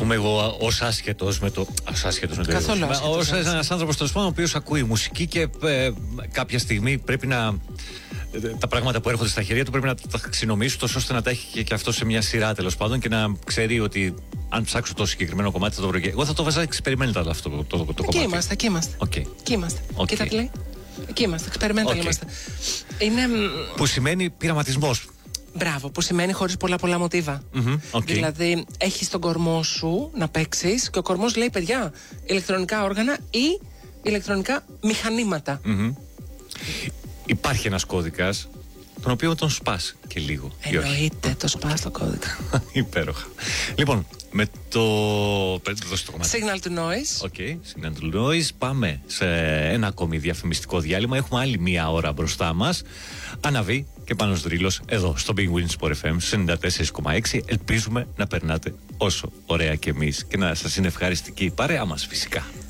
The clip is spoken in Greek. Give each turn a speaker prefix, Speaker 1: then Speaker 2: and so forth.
Speaker 1: πούμε, εγώ ως άσχετος με το.
Speaker 2: Καθόλου άσχετος.
Speaker 1: Ως ένας άνθρωπος τέλος πάντων, ο οποίος ακούει μουσική και κάποια στιγμή πρέπει να. Τα πράγματα που έρχονται στα χέρια του πρέπει να τα ταξινομήσει τόσο ώστε να τα έχει και αυτό σε μια σειρά τέλος πάντων και να ξέρει ότι αν ψάξω το συγκεκριμένο κομμάτι θα το βρω. Εγώ θα το βάζα experimental αυτό το κομμάτι.
Speaker 2: Εκεί είμαστε.
Speaker 1: Okay.
Speaker 2: Κοίτα τι λέει. Εκεί είμαστε. Experimental είμαστε. Είναι.
Speaker 1: Που σημαίνει πειραματισμός.
Speaker 2: Μπράβο, που σημαίνει χωρίς πολλά μοτίβα. Δηλαδή, έχεις τον κορμό σου να παίξεις και ο κορμός λέει, παιδιά, ηλεκτρονικά όργανα ή ηλεκτρονικά μηχανήματα.
Speaker 1: Υπάρχει ένας κώδικας, τον οποίο τον σπάς και λίγο.
Speaker 2: Εννοείται, το σπάς το κώδικα.
Speaker 1: Υπέροχα. Λοιπόν, με το. Δώσε το κομμάτι.
Speaker 2: Signal to Noise.
Speaker 1: Signal to Noise. Πάμε σε ένα ακόμη διαφημιστικό διάλειμμα. Έχουμε άλλη μία ώρα μπροστά μας. Αναβεί και Πάνος Δρύλος εδώ στο Big Win Sport FM 94,6. Ελπίζουμε να περνάτε όσο ωραία και εμείς και να σας είναι ευχαριστική η παρέα μας φυσικά.